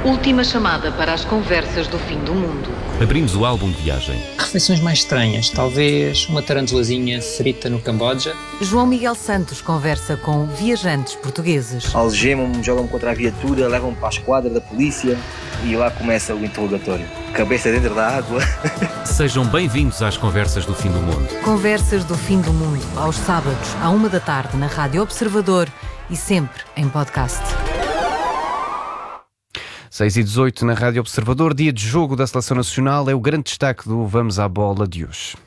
Última chamada para as conversas do fim do mundo. Abrimos o álbum de viagem. Refeições mais estranhas, talvez uma tarantulazinha frita no Camboja. João Miguel Santos conversa com viajantes portugueses. Algemam-me, jogam-me contra a viatura, levam-me para a esquadra da polícia e lá começa o interrogatório. Cabeça dentro da água. Sejam bem-vindos às conversas do fim do mundo. Conversas do fim do mundo, aos sábados, à 13h na Rádio Observador e sempre em podcast. 6h18 na Rádio Observador, dia de jogo da Seleção Nacional, é o grande destaque do Vamos à Bola de hoje.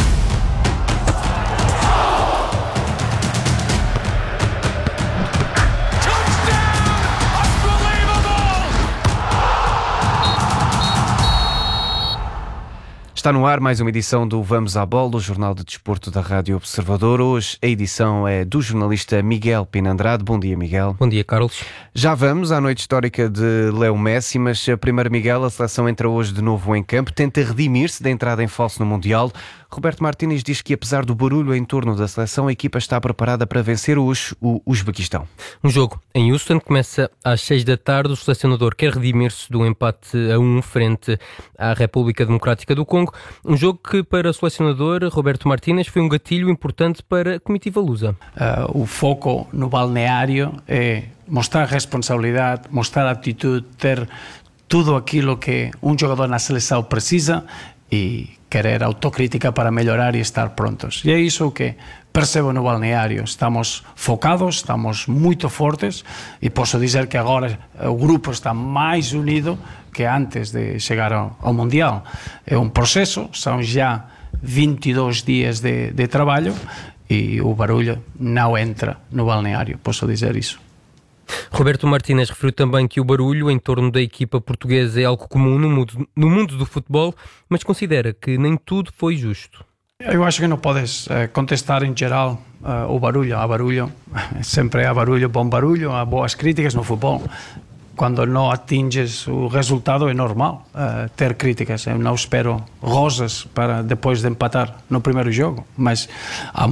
Está no ar mais uma edição do Vamos à Bola, o jornal de desporto da Rádio Observador. Hoje a edição é do jornalista Miguel Pina Andrade. Bom dia, Miguel. Bom dia, Carlos. Já vamos à noite histórica de Leo Messi, mas primeiro, Miguel, a seleção entra hoje de novo em campo, tenta redimir-se da entrada em falso no Mundial. Roberto Martínez diz que, apesar do barulho em torno da seleção, a equipa está preparada para vencer hoje o Uzbequistão. Um jogo em Houston começa às 6h. O selecionador quer redimir-se do empate a 1 frente à República Democrática do Congo. Um jogo que, para o selecionador Roberto Martínez, foi um gatilho importante para a comitiva lusa. O foco no balneário é mostrar responsabilidade, mostrar atitude, ter tudo aquilo que um jogador na seleção precisa e querer autocrítica para melhorar e estar prontos. E é isso que percebo no balneário. Estamos focados, estamos muito fortes e posso dizer que agora o grupo está mais unido que antes de chegar ao Mundial. É um processo, são já 22 dias de trabalho e o barulho não entra no balneário, posso dizer isso. Roberto Martínez referiu também que o barulho em torno da equipa portuguesa é algo comum no mundo do futebol, mas considera que nem tudo foi justo. Eu acho que não podes contestar em geral o barulho. Há barulho, sempre há barulho, bom barulho, há boas críticas no futebol. Quando não atinges o resultado é normal ter críticas. Eu não espero rosas para depois de empatar no primeiro jogo, mas há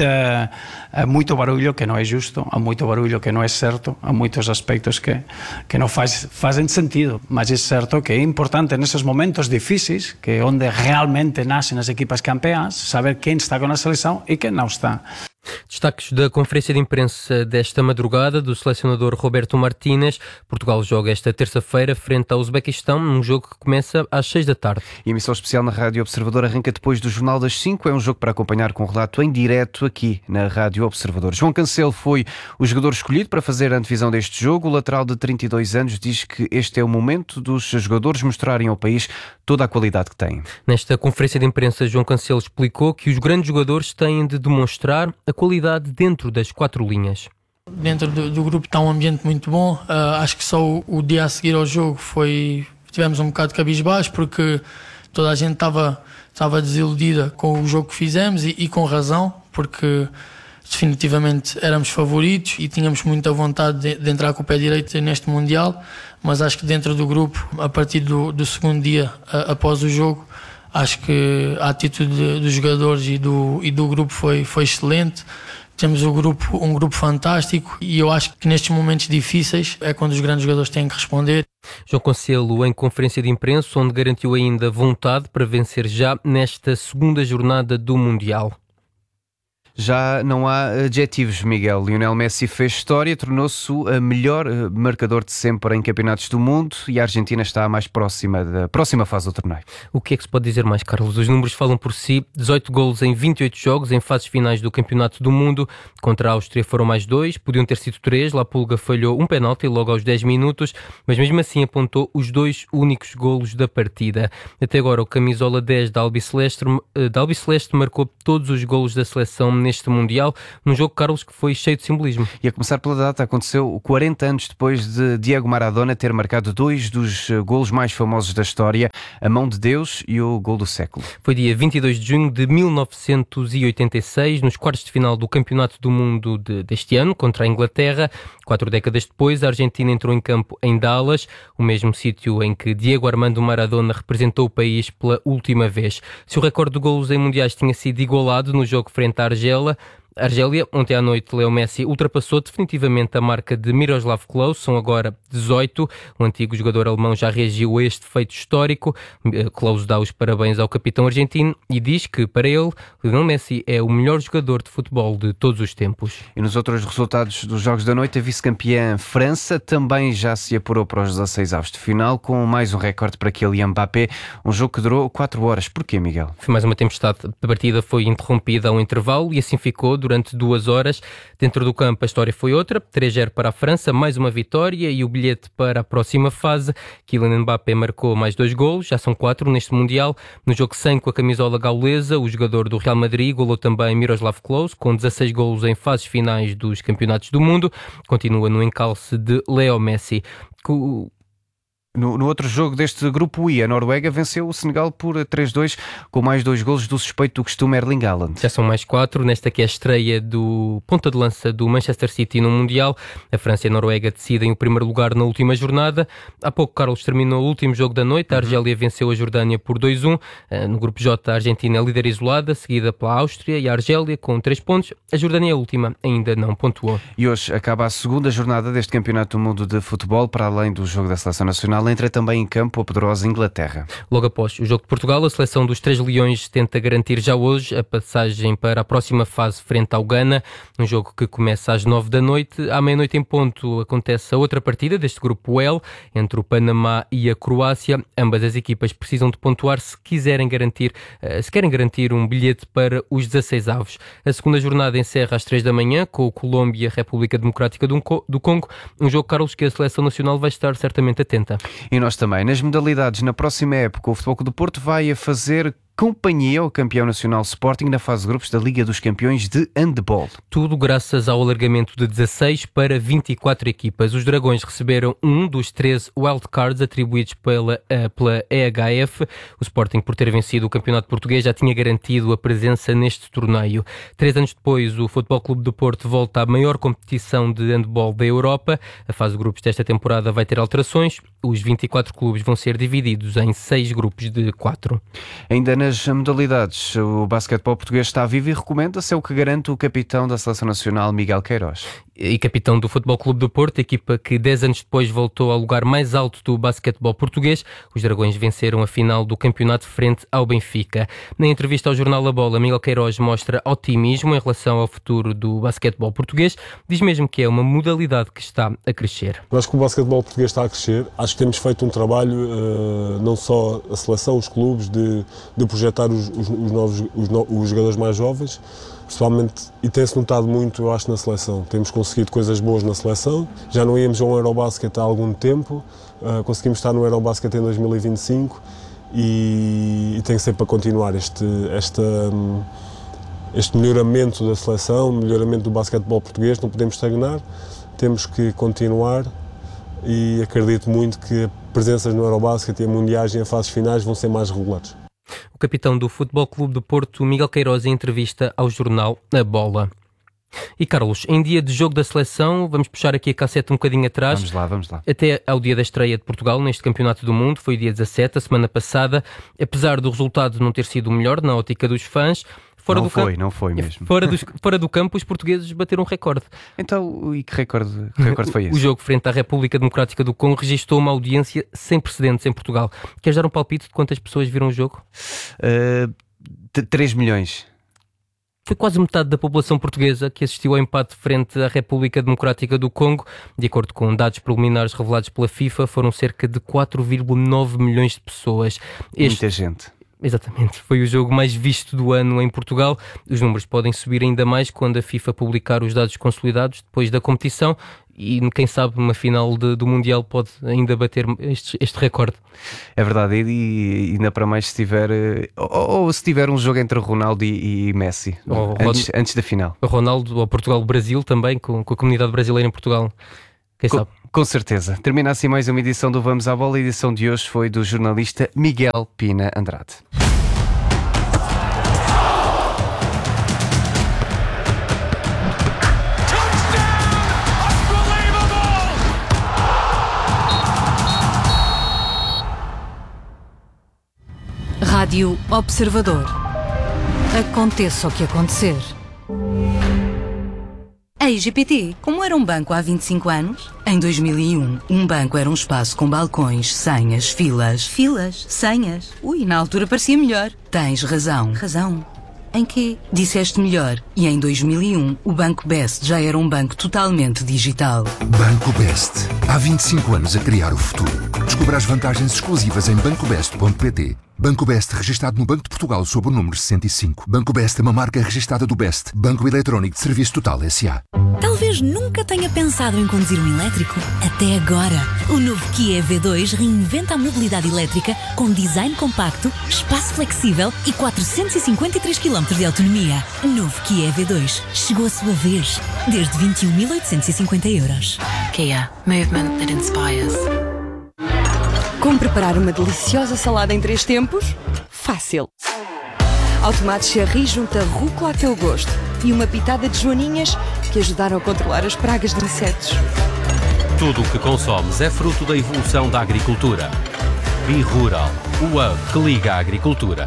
muito barulho que não é justo, há muito barulho que não é certo, há muitos aspectos que não fazem sentido, mas é certo que é importante nesses momentos difíceis, que é onde realmente nascem as equipas campeãs, saber quem está com a seleção e quem não está. Destaques da conferência de imprensa desta madrugada do selecionador Roberto Martínez. Portugal joga esta terça-feira frente ao Uzbequistão, num jogo que começa às 6h. E a emissão especial na Rádio Observador arranca depois do Jornal das 5. É um jogo para acompanhar com relato em direto aqui na Rádio Observador. João Cancelo foi o jogador escolhido para fazer a antevisão deste jogo. O lateral de 32 anos diz que este é o momento dos jogadores mostrarem ao país toda a qualidade que têm. Nesta conferência de imprensa, João Cancelo explicou que os grandes jogadores têm de demonstrar a qualidade dentro das 4 linhas. Dentro do grupo está um ambiente muito bom. Acho que só o dia a seguir ao jogo tivemos um bocado de cabisbaixo, porque toda a gente estava desiludida com o jogo que fizemos e com razão, porque definitivamente éramos favoritos e tínhamos muita vontade de entrar com o pé direito neste Mundial, mas acho que dentro do grupo, a partir do segundo dia após o jogo, acho que a atitude dos jogadores e do grupo foi excelente. Temos um grupo fantástico e eu acho que nestes momentos difíceis é quando os grandes jogadores têm que responder. João Cancelo em conferência de imprensa, onde garantiu ainda vontade para vencer já nesta segunda jornada do Mundial. Já não há adjetivos, Miguel. Lionel Messi fez história, tornou-se o melhor marcador de sempre em campeonatos do mundo e a Argentina está mais próxima da próxima fase do torneio. O que é que se pode dizer mais, Carlos? Os números falam por si. 18 golos em 28 jogos em fases finais do Campeonato do Mundo. Contra a Áustria foram mais 2, podiam ter sido 3. La Pulga falhou um penalti logo aos 10 minutos, mas mesmo assim apontou os 2 únicos golos da partida. Até agora o camisola 10 da Albiceleste marcou todos os golos da seleção neste Mundial, num jogo, Carlos, que foi cheio de simbolismo. E a começar pela data, aconteceu 40 anos depois de Diego Maradona ter marcado 2 dos golos mais famosos da história, a mão de Deus e o gol do século. Foi dia 22 de junho de 1986, nos quartos de final do Campeonato do Mundo deste ano, contra a Inglaterra. 4 décadas depois, a Argentina entrou em campo em Dallas, o mesmo sítio em que Diego Armando Maradona representou o país pela última vez. Se o recorde de golos em mundiais tinha sido igualado no jogo frente à Argélia, A Argélia, ontem à noite, Leo Messi ultrapassou definitivamente a marca de Miroslav Klose, são agora 18. O antigo jogador alemão já reagiu a este feito histórico. Klose dá os parabéns ao capitão argentino e diz que, para ele, Lionel Messi é o melhor jogador de futebol de todos os tempos. E nos outros resultados dos Jogos da Noite, a vice-campeã França também já se apurou para os 16avos de final, com mais um recorde para Kylian Mbappé, um jogo que durou 4 horas. Porquê, Miguel? Foi mais uma tempestade. A partida foi interrompida a um intervalo e assim ficou durante 2 horas. Dentro do campo a história foi outra, 3-0 para a França, mais uma vitória e o bilhete para a próxima fase. Kylian Mbappé marcou mais 2 golos, já são 4 neste Mundial. No jogo 100 com a camisola gaulesa, o jogador do Real Madrid golou também Miroslav Klose, com 16 golos em fases finais dos campeonatos do mundo. Continua no encalce de Leo Messi. No outro jogo deste grupo I, a Noruega venceu o Senegal por 3-2, com mais 2 golos do suspeito do costume Erling Haaland. Já são mais 4, nesta que é a estreia do ponta de lança do Manchester City no Mundial. A França e a Noruega decidem o primeiro lugar na última jornada. Há pouco, Carlos, terminou o último jogo da noite. A Argélia venceu a Jordânia por 2-1. No grupo J, a Argentina é líder isolada, seguida pela Áustria e a Argélia com 3 pontos. A Jordânia é a última, ainda não pontuou. E hoje acaba a segunda jornada deste Campeonato do Mundo de Futebol, para além do jogo da Seleção Nacional. Entra também em campo a poderosa Inglaterra. Logo após o jogo de Portugal, a seleção dos 3 Leões tenta garantir já hoje a passagem para a próxima fase frente ao Ghana, um jogo que começa às 9 da noite. À meia-noite em ponto acontece a outra partida deste grupo L, entre o Panamá e a Croácia. Ambas as equipas precisam de pontuar se querem garantir um bilhete para os 16avos. A segunda jornada encerra às 3 da manhã com o Colômbia e a República Democrática do Congo, um jogo, Carlos, que a seleção nacional vai estar certamente atenta. E nós também. Nas modalidades, na próxima época, o Futebol Clube do Porto vai a fazer companhia ao campeão nacional Sporting na fase de grupos da Liga dos Campeões de Handball. Tudo graças ao alargamento de 16 para 24 equipas. Os Dragões receberam um dos 13 wildcards atribuídos pela EHF. O Sporting, por ter vencido o campeonato português, já tinha garantido a presença neste torneio. 3 anos depois, o Futebol Clube do Porto volta à maior competição de handball da Europa. A fase de grupos desta temporada vai ter alterações. Os 24 clubes vão ser divididos em 6 grupos de 4. Ainda nas modalidades, o basquetebol português está vivo e recomenda-se, é o que garante o capitão da Seleção Nacional, Miguel Queiroz. E capitão do Futebol Clube do Porto, equipa que 10 anos depois voltou ao lugar mais alto do basquetebol português. Os Dragões venceram a final do campeonato frente ao Benfica. Na entrevista ao jornal A Bola, Miguel Queiroz mostra otimismo em relação ao futuro do basquetebol português. Diz mesmo que é uma modalidade que está a crescer. Eu acho que o basquetebol português está a crescer. Acho que temos feito um trabalho, não só a seleção, os clubes, de projetar os jogadores mais jovens, principalmente, e tem-se notado muito, eu acho, na seleção. Temos conseguido coisas boas na seleção, já não íamos a um Eurobasket há algum tempo, conseguimos estar no Eurobasket em 2025 e tem sempre a continuar este melhoramento da seleção, melhoramento do basquetebol português. Não podemos estagnar, temos que continuar e acredito muito que presenças no Eurobasket e a mundiais e em fases finais vão ser mais regulares. O capitão do Futebol Clube do Porto, Miguel Queiroz, em entrevista ao jornal A Bola. E Carlos, em dia de jogo da seleção, vamos puxar aqui a cassete um bocadinho atrás. Vamos lá. Até ao dia da estreia de Portugal neste Campeonato do Mundo, foi dia 17, a semana passada. Apesar do resultado não ter sido o melhor na ótica dos fãs, não foi mesmo. Fora do campo, os portugueses bateram um recorde. Então, e que recorde foi esse? O jogo frente à República Democrática do Congo registrou uma audiência sem precedentes em Portugal. Queres dar um palpite de quantas pessoas viram o jogo? 3 milhões. Foi quase metade da população portuguesa que assistiu ao empate frente à República Democrática do Congo. De acordo com dados preliminares revelados pela FIFA, foram cerca de 4,9 milhões de pessoas. Muita gente. Exatamente, foi o jogo mais visto do ano em Portugal. Os números podem subir ainda mais quando a FIFA publicar os dados consolidados depois da competição e quem sabe uma final do Mundial pode ainda bater este recorde. É verdade, e ainda para mais se tiver se tiver um jogo entre Ronaldo e Messi antes da final. O Ronaldo ou Portugal-Brasil também, com a comunidade brasileira em Portugal. Quem sabe? Com certeza. Termina assim mais uma edição do Vamos à Bola. A edição de hoje foi do jornalista Miguel Pina Andrade. Rádio Observador. Aconteça o que acontecer. Ei, GPT, como era um banco há 25 anos? Em 2001, um banco era um espaço com balcões, senhas, filas. Filas? Senhas? Ui, na altura parecia melhor. Tens razão. Razão? Em quê? Disseste melhor. E em 2001, o Banco Best já era um banco totalmente digital. Banco Best. Há 25 anos a criar o futuro. Descubra as vantagens exclusivas em bancobest.pt. Banco Best, registado no Banco de Portugal sob o número 65. Banco Best é uma marca registada do Best, Banco Eletrónico de Serviço Total S.A. Talvez nunca tenha pensado em conduzir um elétrico. Até agora. O novo Kia EV2 reinventa a mobilidade elétrica com design compacto, espaço flexível e 453 km de autonomia. Novo Kia EV2. Chegou a sua vez. Desde 21.850 €. Kia. Movement that inspires. Como preparar uma deliciosa salada em 3 tempos? Fácil! Ao tomate cherry junta rúcula a teu gosto e uma pitada de joaninhas que ajudaram a controlar as pragas de insetos. Tudo o que consomes é fruto da evolução da agricultura. BeRural, o hub que liga a agricultura.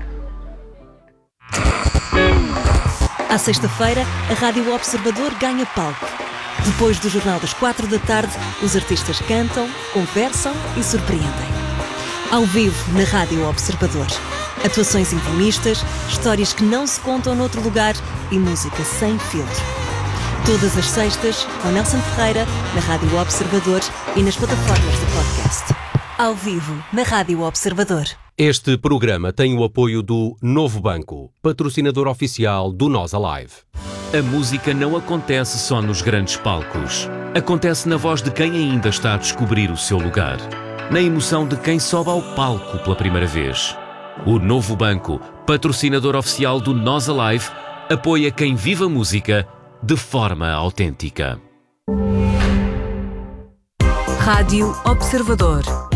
À sexta-feira, a Rádio Observador ganha palco. Depois do Jornal das 4 da tarde, os artistas cantam, conversam e surpreendem. Ao vivo, na Rádio Observador. Atuações intimistas, histórias que não se contam noutro lugar e música sem filtro. Todas as sextas, com Nelson Ferreira, na Rádio Observador e nas plataformas de podcast. Ao vivo, na Rádio Observador. Este programa tem o apoio do Novo Banco, patrocinador oficial do Nós Alive. A música não acontece só nos grandes palcos. Acontece na voz de quem ainda está a descobrir o seu lugar. Na emoção de quem sobe ao palco pela primeira vez. O Novo Banco, patrocinador oficial do Nós Alive, apoia quem vive a música de forma autêntica. Rádio Observador.